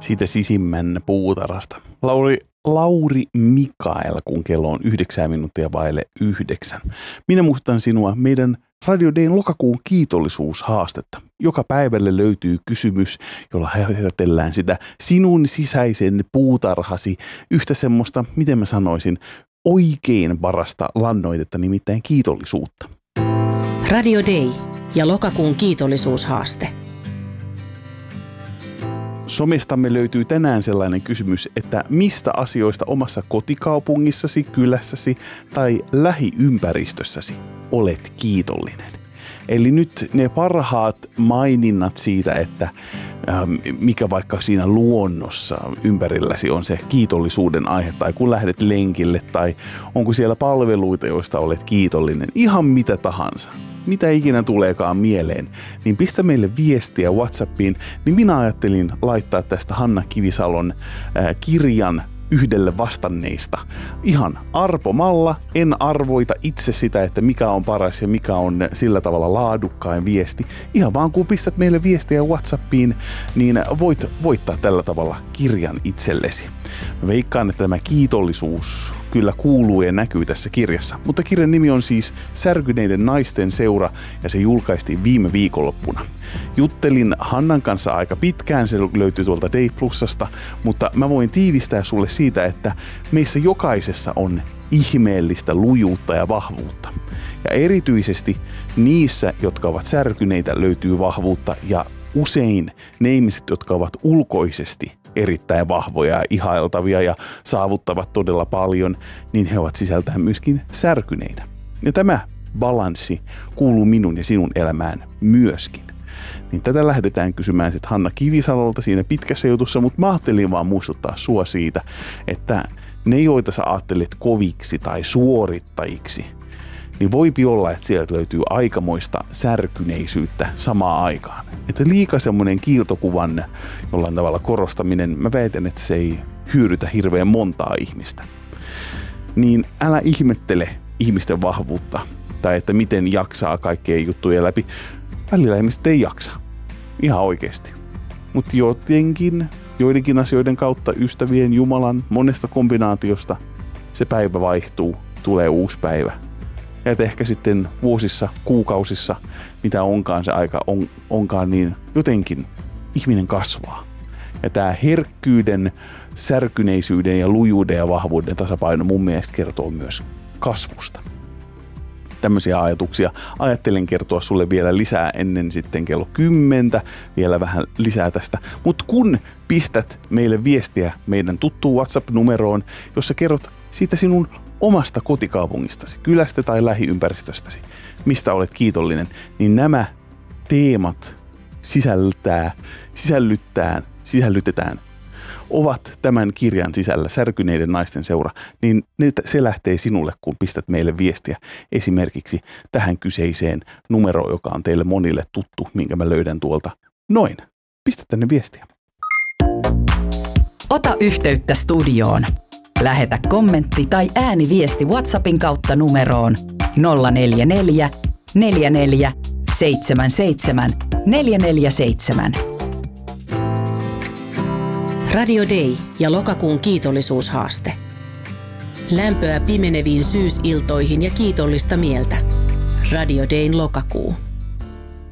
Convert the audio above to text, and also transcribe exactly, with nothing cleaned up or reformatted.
siitä sisimmän puutarhasta. Lauri, Lauri Mikael, kun kello on yhdeksän minuuttia vaille yhdeksän. Minä muistan sinua meidän Radio Dayn lokakuun kiitollisuushaastetta. Joka päivälle löytyy kysymys, jolla herätellään sitä sinun sisäisen puutarhasi yhtä semmoista, miten mä sanoisin, oikein parasta lannoitetta, nimittäin kiitollisuutta. Radio Day ja lokakuun kiitollisuushaaste. Somestamme löytyy tänään sellainen kysymys, että mistä asioista omassa kotikaupungissasi, kylässäsi tai lähiympäristössäsi olet kiitollinen. Eli nyt ne parhaat maininnat siitä, että ähm, mikä vaikka siinä luonnossa ympärilläsi on se kiitollisuuden aihe, tai kun lähdet lenkille, tai onko siellä palveluita, joista olet kiitollinen, ihan mitä tahansa. Mitä ikinä tuleekaan mieleen, niin pistä meille viestiä WhatsAppiin, niin minä ajattelin laittaa tästä Hanna Kivisalon ää, kirjan yhdelle vastanneista. Ihan arpomalla, en arvoita itse sitä, että mikä on paras ja mikä on sillä tavalla laadukkain viesti. Ihan vaan kun pistät meille viestiä WhatsAppiin, niin voit voittaa tällä tavalla kirjan itsellesi. Mä veikkaan, että tämä kiitollisuus kyllä kuuluu ja näkyy tässä kirjassa. Mutta kirjan nimi on siis Särkyneiden naisten seura ja se julkaistiin viime viikonloppuna. Juttelin Hannan kanssa aika pitkään, se löytyy tuolta Day Plusasta, mutta mä voin tiivistää sulle siitä, että meissä jokaisessa on ihmeellistä lujuutta ja vahvuutta. Ja erityisesti niissä, jotka ovat särkyneitä, löytyy vahvuutta ja usein ne ihmiset, jotka ovat ulkoisesti erittäin vahvoja ja ihailtavia ja saavuttavat todella paljon, niin he ovat sisältään myöskin särkyneitä. Ja tämä balanssi kuuluu minun ja sinun elämään myöskin. Niin tätä lähdetään kysymään sitten Hanna Kivisalolta siinä pitkässä jutussa, mutta mä ajattelin vaan muistuttaa sua siitä, että ne, joita sä ajattelet koviksi tai suorittajiksi, niin voipi olla, että sieltä löytyy aikamoista särkyneisyyttä samaan aikaan. Että liika semmoinen kiiltokuvan jollain tavalla korostaminen, mä väitän, että se ei hyödytä hirveän montaa ihmistä. Niin älä ihmettele ihmisten vahvuutta tai että miten jaksaa kaikkea juttuja läpi. Välillä ihmiset ei jaksa. Ihan oikeasti. Mutta jotenkin, joidenkin asioiden kautta, ystävien, Jumalan, monesta kombinaatiosta, se päivä vaihtuu, tulee uusi päivä. Ja että ehkä sitten vuosissa, kuukausissa, mitä onkaan se aika on, onkaan, niin jotenkin ihminen kasvaa. Ja tämä herkkyyden, särkyneisyyden ja lujuuden ja vahvuuden tasapaino mun mielestä kertoo myös kasvusta. Tämmöisiä ajatuksia ajattelen kertoa sulle vielä lisää ennen sitten kello kymmentä, vielä vähän lisää tästä. Mutta kun pistät meille viestiä meidän tuttuun WhatsApp-numeroon, jossa kerrot siitä sinun omasta kotikaupungistasi, kylästä tai lähiympäristöstäsi, mistä olet kiitollinen, niin nämä teemat sisältää, sisällyttää, sisällytetään, ovat tämän kirjan sisällä Särkyneiden naisten seura, niin se lähtee sinulle, kun pistät meille viestiä esimerkiksi tähän kyseiseen numeroon, joka on teille monille tuttu, minkä mä löydän tuolta. Noin, pistä tänne viestiä. Ota yhteyttä studioon. Lähetä kommentti tai ääniviesti WhatsAppin kautta numeroon nolla neljä neljä, neljä neljä, seitsemän seitsemän, neljä neljä seitsemän. Radio Day ja lokakuun kiitollisuushaaste. Lämpöä pimeneviin syysiltoihin ja kiitollista mieltä. Radio Dayn lokakuu.